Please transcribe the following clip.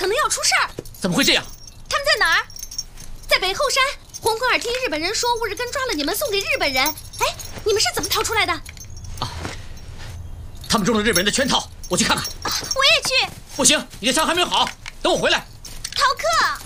可能要出事儿。 怎么会这样？ 他们在哪儿？在北后山。红坤儿听日本人说乌日根抓了你们，送给日本人。哎，你们是怎么逃出来的？ 啊，他们中了日本人的圈套，我去看看。 我也去。 不行，你的伤还没好，等我回来。 逃课。